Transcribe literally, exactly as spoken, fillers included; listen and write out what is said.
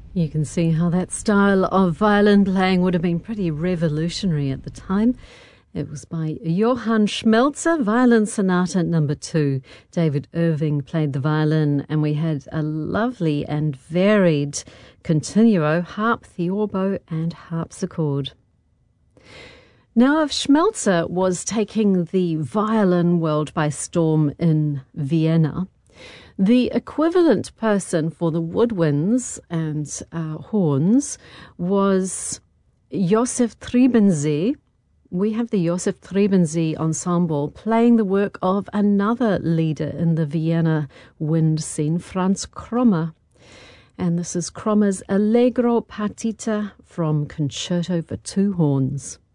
You can see how that style of violin playing would have been pretty revolutionary at the time. It was by Johann Schmelzer, Violin Sonata number two. David Irving played the violin, and we had a lovely and varied continuo, harp, theorbo, and harpsichord. Now, if Schmelzer was taking the violin world by storm in Vienna, the equivalent person for the woodwinds and uh, horns was Josef Trebensee. We have the Josef Trebensee Ensemble playing the work of another leader in the Vienna wind scene, Franz Krommer. And this is Krommer's Allegro Partita from Concerto for Two Horns.